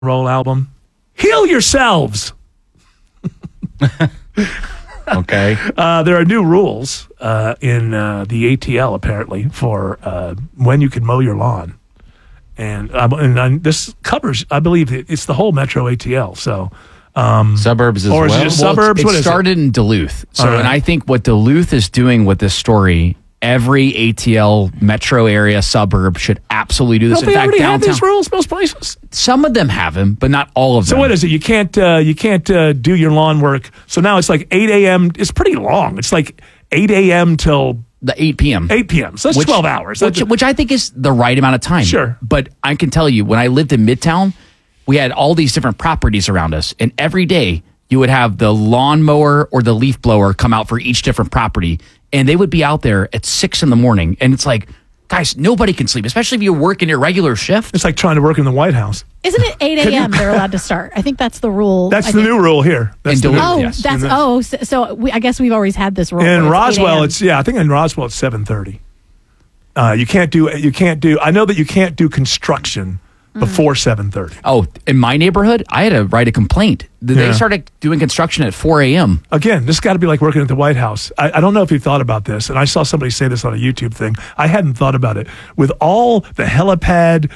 roll album. Heal yourselves. Okay. There are new rules in the ATL, apparently, for when you can mow your lawn. And this covers, I believe, it's the whole Metro ATL. So suburbs as or well. Is it just suburbs? It started in Duluth. So, All right. and I think what Duluth is doing with this story, every ATL metro area suburb should absolutely do this. Don't they in fact, already downtown, have these rules most places? some of them have them, but not all of them. So what is it? You can't do your lawn work. So now it's like 8 a.m. It's pretty long. It's like 8 a.m. till the 8 p.m. 8 p.m. So that's 12 hours. Which I think is the right amount of time. Sure. But I can tell you, when I lived in Midtown, we had all these different properties around us. And every day you would have the lawnmower or the leaf blower come out for each different property. And they would be out there at 6 a.m. And it's like, guys, nobody can sleep, especially if you work in your regular shift. It's like trying to work in the White House. Isn't it 8 a.m. they're allowed to start? I think that's the rule. That's the new rule here. That's the new, Oh, Yes. that's I guess we've always had this rule. in where Roswell, 8 a.m. I think in Roswell it's 7:30. You can't do. I know that you can't do construction before 7:30. Oh, in my neighborhood, I had to write a complaint. Yeah. They started doing construction at 4 a.m. Again, this got to be like working at the White House. I don't know if you thought about this, and I saw somebody say this on a YouTube thing. I hadn't thought about it. With all the helipad,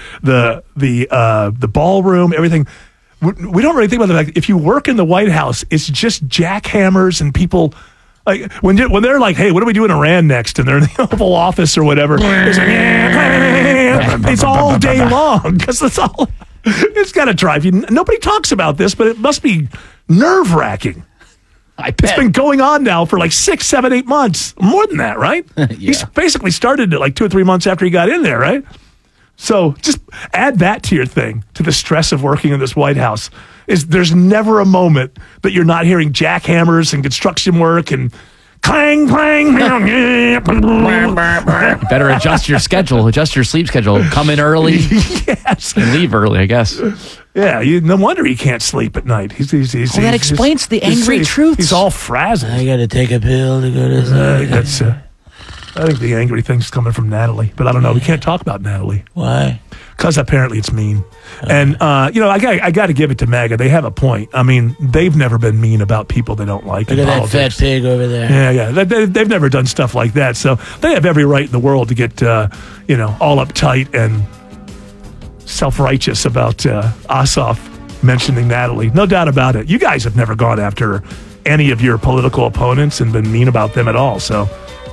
the ballroom, everything, we don't really think about the fact if you work in the White House, it's just jackhammers and people. Like when they're like, "Hey, what do we do in Iran next?" and they're in the Oval Office or whatever, it's, like, it's all day long because it's got to drive you. Nobody talks about this, but it must be nerve-wracking. I bet. It's been going on now for like 6, 7, 8 months, more than that, right? Yeah. He's basically started it like 2 or 3 months after he got in there, right? So just add that to your thing, to the stress of working in this White House. There's never a moment that you're not hearing jackhammers and construction work and clang, clang. You better adjust your schedule, adjust your sleep schedule. Come in early Yes. and leave early, I guess. Yeah, no wonder he can't sleep at night. That explains the angry truths. He's all frazzled. I gotta take a pill to go to sleep. I think the angry thing's coming from Natalie, but I don't know. We can't talk about Natalie. Why? Because apparently it's mean. And, I got to give it to MAGA. They have a point. I mean, they've never been mean about people they don't like Look in at politics. that fat pig over there. Yeah. They've never done stuff like that. So they have every right in the world to get, all uptight and self-righteous about Ossoff mentioning Natalie. No doubt about it. You guys have never gone after any of your political opponents and been mean about them at all. So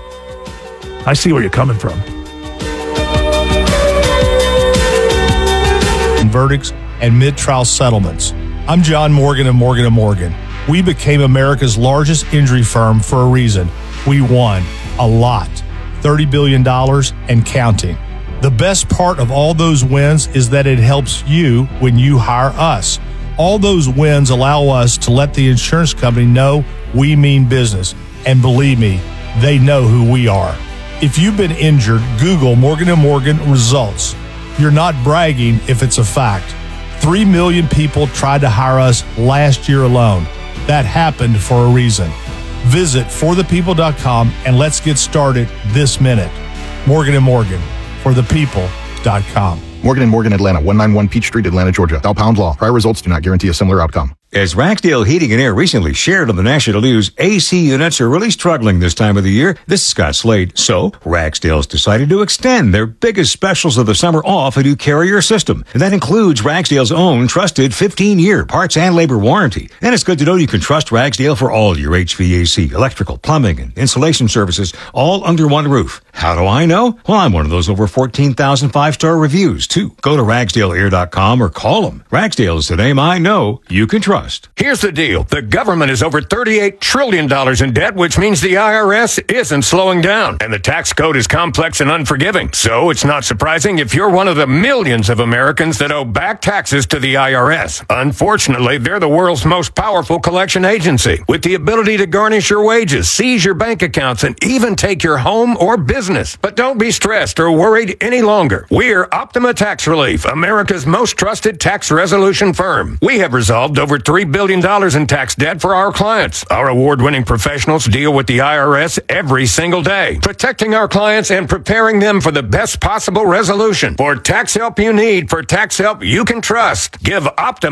I see where you're coming from. Verdicts and mid-trial settlements. I'm John Morgan of Morgan & Morgan. We became America's largest injury firm for a reason. We won a lot, $30 billion and counting. The best part of all those wins is that it helps you when you hire us. All those wins allow us to let the insurance company know we mean business. And believe me, they know who we are. If you've been injured, Google Morgan & Morgan results. You're not bragging if it's a fact. 3 million people tried to hire us last year alone. That happened for a reason. Visit forthepeople.com and let's get started this minute. Morgan & Morgan, forthepeople.com. Morgan & Morgan, Atlanta, 191 Peach Street, Atlanta, Georgia. Thou pound law. Prior results do not guarantee a similar outcome. As Ragsdale Heating and Air recently shared on the national news, AC units are really struggling this time of the year. This is Scott Slade. So, Ragsdale's decided to extend their biggest specials of the summer off a new Carrier system. And that includes Ragsdale's own trusted 15-year parts and labor warranty. And it's good to know you can trust Ragsdale for all your HVAC, electrical, plumbing, and insulation services, all under one roof. How do I know? Well, I'm one of those over 14,000 five-star reviews, too. Go to RagsdaleAir.com or call them. Ragsdale is the name I know you can trust. Here's the deal. The government is over $38 trillion in debt, which means the IRS isn't slowing down. And the tax code is complex and unforgiving. So it's not surprising if you're one of the millions of Americans that owe back taxes to the IRS. Unfortunately, they're the world's most powerful collection agency, with the ability to garnish your wages, seize your bank accounts, and even take your home or business business. But don't be stressed or worried any longer. We're Optima Tax Relief, America's most trusted tax resolution firm. We have resolved over $3 billion in tax debt for our clients. Our award-winning professionals deal with the IRS every single day, protecting our clients and preparing them for the best possible resolution. For tax help you need, for tax help you can trust, give Optima